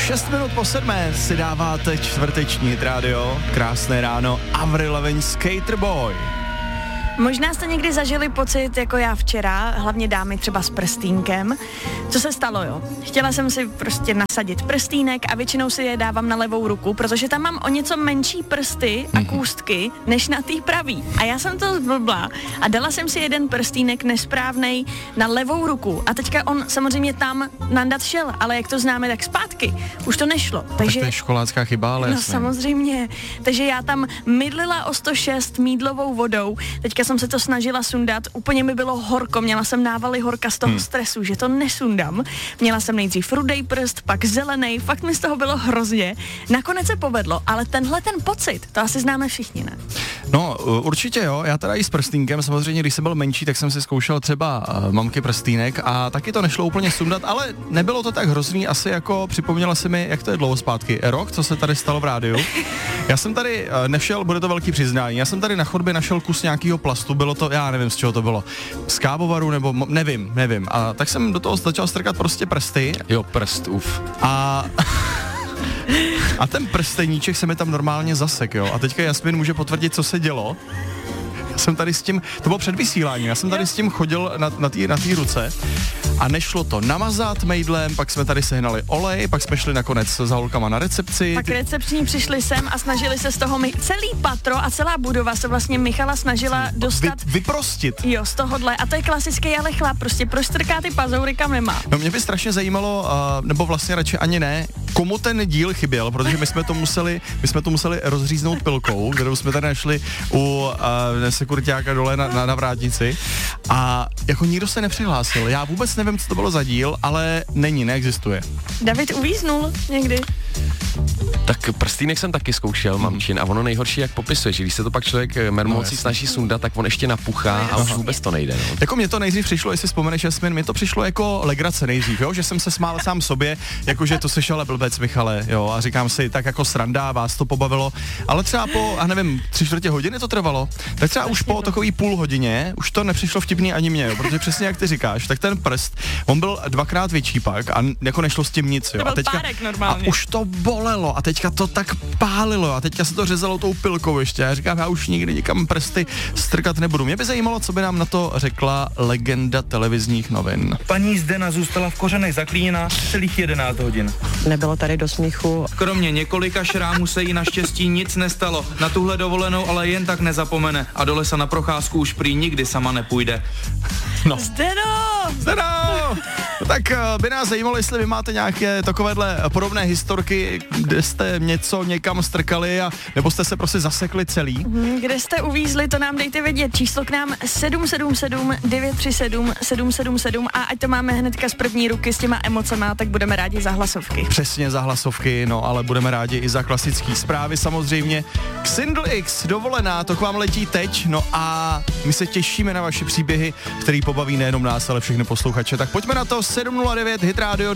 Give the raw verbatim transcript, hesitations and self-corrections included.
šest minut po sedmé si dáváte čtvrteční Hit Radio. Krásné ráno, Avril Lavigne, Skater Boy. Možná jste někdy zažili pocit, jako já včera, hlavně dámy třeba s prstínkem. Co se stalo, jo? Chtěla jsem si prostě nasadit prstýnek a většinou si je dávám na levou ruku, protože tam mám o něco menší prsty a kůstky, než na té pravý. A já jsem to zblbla a dala jsem si jeden prstýnek nesprávnej na levou ruku. A teďka on samozřejmě tam nandat šel, ale jak to známe, tak zpátky. Už to nešlo. Takže Tak to je školácká chyba, ale no jasně. samozřejmě. Takže já tam mydlila o sto šest mýdlovou vodou. Teďka jsem se to snažila sundat, úplně mi bylo horko, měla jsem návaly horka z toho hmm. stresu, že to nesundám. Měla jsem nejdřív rudej prst, pak zelený, fakt mi z toho bylo hrozně. Nakonec se povedlo, ale tenhle ten pocit, to asi známe všichni, ne? No, určitě jo, já teda i s prstínkem, samozřejmě, když jsem byl menší, tak jsem si zkoušel třeba uh, mamky prstýnek a taky to nešlo úplně sundat, ale nebylo to tak hrozný, asi jako připomněla se mi, jak to je dlouho zpátky, rok, co se tady stalo v rádiu. Já jsem tady uh, nešel, bude to velký přiznání, já jsem tady na chodbě našel kus nějakého plastu, bylo to, já nevím, z čeho to bylo, z kávovaru nebo mo- nevím, nevím. A tak jsem do toho začal strkat prostě prsty. Jo, prst, uf. A... A ten prsteníček se mi tam normálně zasek, jo. A teďka Jasmin může potvrdit, co se dělo. Já jsem tady s tím, to bylo před vysíláním, já jsem tady s tím chodil na, na té na tý ruce a nešlo to namazat mejdlem, pak jsme tady sehnali olej, pak jsme šli nakonec za holkama na recepci. Pak recepční přišli sem a snažili se z toho, my, celý patro a celá budova se vlastně Michala snažila dostat... Vy, vyprostit. Jo, z tohohle. A to je klasický, ale chlap prostě prostrká ty pazoury, kam nemá. No mě by strašně zajímalo, uh, nebo vlastně radši ani ne, komu ten díl chyběl, protože my jsme to museli, my jsme to museli rozříznout pilkou, kterou jsme tady našli u uh, sekuritáka dole na, na, na vrátnici a jako nikdo se nepřihlásil. Já vůbec nevím, co to bylo za díl, ale není, neexistuje. David uvíznul někdy. Tak prstýnek jsem taky zkoušel, mamčin, a ono nejhorší, jak popisuje, že když se to pak člověk mermocí no, snaží sundat, tak on ještě napuchá no, a už vůbec to nejde. No. Jako mě to nejdřív přišlo, jestli vzpomeneš, Jasmin, mě to přišlo jako legrace nejdřív, jo? Že jsem se smál sám sobě, jakože to seš ale blbec, Michale, jo, a říkám si, tak jako sranda, vás to pobavilo, ale třeba po, a nevím, tři čtvrtě hodiny to trvalo, tak třeba už po takový půl hodině, už to nepřišlo vtipný ani mě, jo? Protože přesně jak ty říkáš, tak ten prst, on byl dvakrát větší pak a jako nešlo s tím nic, jo. To byl A, teďka, párek normálně. A už to bolelo a teďka to tak pálilo a teďka se to řezalo tou pilkou ještě. Já říkám, já už nikdy nikam prsty strkat nebudu. Mě by zajímalo, co by nám na to řekla legenda televizních novin. Paní Zdena zůstala v kořenech zaklíněna celých jedenáct hodin. Nebylo tady do smíchu. Kromě několika šrámů se jí naštěstí nic nestalo. Na tuhle dovolenou ale jen tak nezapomene a do lesa na procházku už prý nikdy sama nepůjde. No. Zdeno! Zdeno! No tak uh, by nás zajímalo, jestli vy máte nějaké takovéhle podobné historky, kde jste něco někam strkali a nebo jste se prostě zasekli celý. Hmm, kde jste uvízli, to nám dejte vědět. Číslo k nám sedm sedm sedm devět tři sedm sedm sedm sedm a ať to máme hnedka z první ruky s těma emocema, tak budeme rádi za hlasovky. Přesně za hlasovky, no ale budeme rádi i za klasické zprávy samozřejmě. Xindl X, dovolená, to k vám letí teď, no a my se těšíme na vaše příběhy, který pobaví nejenom nás, ale všechny posluchače. Tak pojďme na to, sedm nula devět Hit Radio.